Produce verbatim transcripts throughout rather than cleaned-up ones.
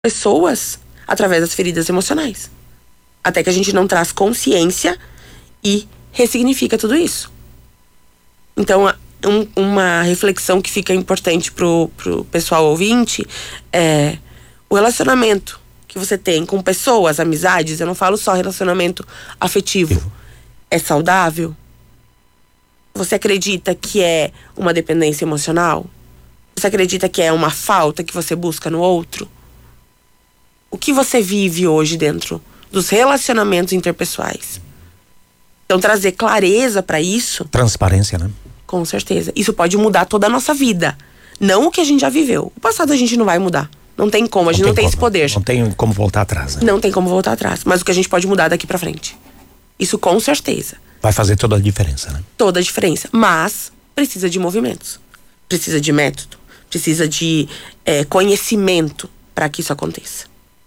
pessoas através das feridas emocionais. Até que a gente não traz consciência e ressignifica tudo isso. Então, um, uma reflexão que fica importante pro, pro pessoal ouvinte é o relacionamento que você tem com pessoas, amizades, eu não falo só relacionamento afetivo, é saudável? Você acredita que é uma dependência emocional? Você acredita que é uma falta que você busca no outro? O que você vive hoje dentro dos relacionamentos interpessoais? Então, trazer clareza para isso... Transparência, né? Com certeza. Isso pode mudar toda a nossa vida. Não o que a gente já viveu. O passado a gente não vai mudar. Não tem como, a gente não tem esse poder. Não tem como voltar atrás, né? Não tem como voltar atrás. Mas o que a gente pode mudar daqui para frente. Isso com certeza. Vai fazer toda a diferença, né? Toda a diferença. Mas precisa de movimentos. Precisa de método. Precisa de é, conhecimento para que isso aconteça.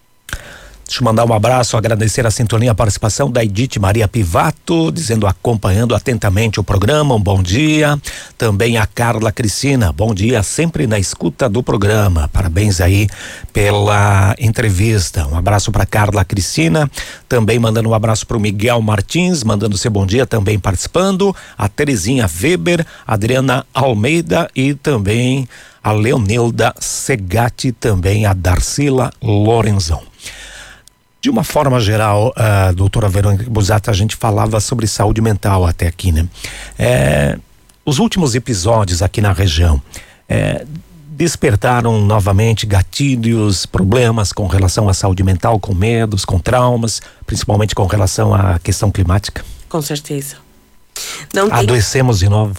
Deixa eu mandar um abraço, agradecer a sintonia, a participação da Edith Maria Pivato, dizendo, acompanhando atentamente o programa, um bom dia. Também a Carla Cristina, bom dia, sempre na escuta do programa. Parabéns aí pela entrevista. Um abraço para Carla Cristina, também mandando um abraço para o Miguel Martins, mandando seu bom dia, também participando. A Terezinha Weber, Adriana Almeida e também a Leonilda Segatti, também a Darcila Lorenzão. De uma forma geral, a doutora Verônica Busato, a gente falava sobre saúde mental até aqui, né? É, os últimos episódios aqui na região é, despertaram novamente gatilhos, problemas com relação à saúde mental, com medos, com traumas, principalmente com relação à questão climática. Com certeza. Não tem... Adoecemos de novo?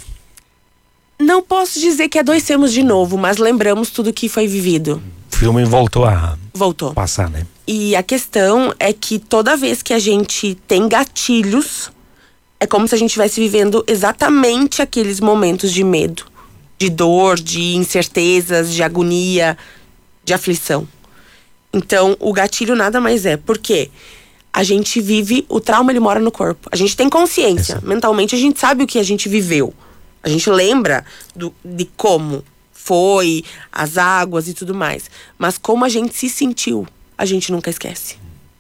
Não posso dizer que adoecemos de novo, mas lembramos tudo que foi vivido. O filme voltou a Voltou. passar, né? E a questão é que toda vez que a gente tem gatilhos, é como se a gente estivesse vivendo exatamente aqueles momentos de medo, de dor, de incertezas, de agonia, de aflição. Então, o gatilho nada mais é, porque a gente vive, o trauma ele mora no corpo. A gente tem consciência, Isso. mentalmente a gente sabe o que a gente viveu. A gente lembra do, de como foi, as águas e tudo mais. Mas como a gente se sentiu, a gente nunca esquece.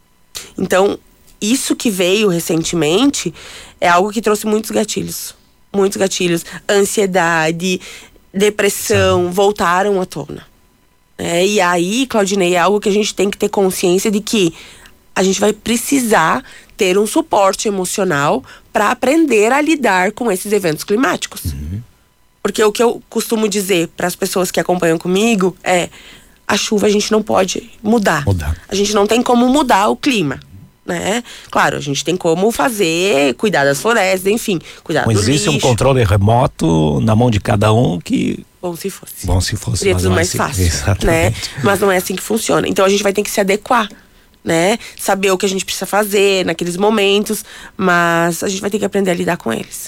Então, isso que veio recentemente é algo que trouxe muitos gatilhos. Muitos gatilhos. Ansiedade, depressão, Sim. voltaram à tona. É, e aí, Claudinei, é algo que a gente tem que ter consciência de que a gente vai precisar ter um suporte emocional para aprender a lidar com esses eventos climáticos. Uhum. Porque o que eu costumo dizer para as pessoas que acompanham comigo é: a chuva a gente não pode mudar. mudar. A gente não tem como mudar o clima, né? Claro, a gente tem como fazer, cuidar das florestas, enfim, cuidar Mas do existe lixo. um controle remoto na mão de cada um que... Bom se fosse. Bom se fosse. Seria tudo mais assim, fácil, exatamente. Né? Mas não é assim que funciona. Então a gente vai ter que se adequar, né? Saber o que a gente precisa fazer naqueles momentos, mas a gente vai ter que aprender a lidar com eles.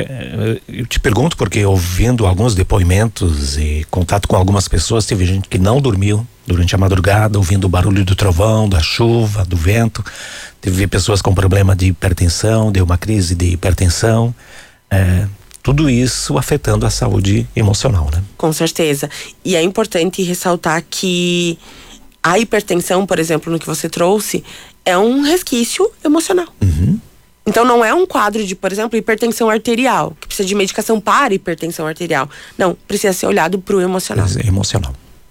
É, eu te pergunto porque, ouvindo alguns depoimentos e contato com algumas pessoas, teve gente que não dormiu durante a madrugada, ouvindo o barulho do trovão, da chuva, do vento. Teve pessoas com problema de hipertensão, deu uma crise de hipertensão. É, tudo isso afetando a saúde emocional, né? Com certeza. E é importante ressaltar que a hipertensão, por exemplo, no que você trouxe, é um resquício emocional. Uhum. Então não é um quadro de, por exemplo, hipertensão arterial, que precisa de medicação para hipertensão arterial. Não, precisa ser olhado para o emocional. É emocional.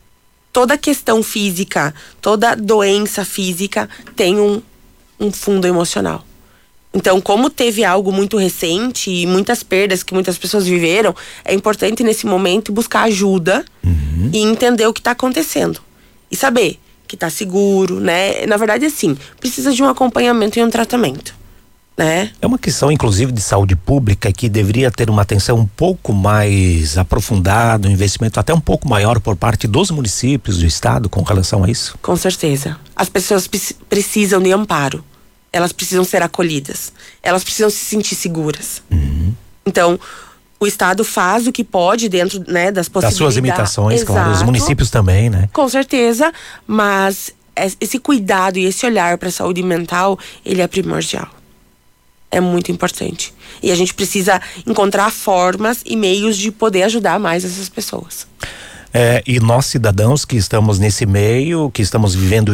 Toda questão física, toda doença física tem um, um fundo emocional. Então, como teve algo muito recente e muitas perdas que muitas pessoas viveram, é importante nesse momento buscar ajuda uhum. e entender o que está acontecendo. E saber que está seguro, né? Na verdade, assim, precisa de um acompanhamento e um tratamento. Né? É uma questão, inclusive, de saúde pública que deveria ter uma atenção um pouco mais aprofundada, um investimento até um pouco maior por parte dos municípios, do estado, com relação a isso? Com certeza. As pessoas precisam de amparo. Elas precisam ser acolhidas. Elas precisam se sentir seguras. Uhum. Então, o estado faz o que pode dentro, né, das possibilidades. Das suas limitações, Exato. Claro. Os municípios também, né? Com certeza, mas esse cuidado e esse olhar para a saúde mental, ele é primordial. É muito importante. E a gente precisa encontrar formas e meios de poder ajudar mais essas pessoas. É, e nós cidadãos que estamos nesse meio, que estamos vivendo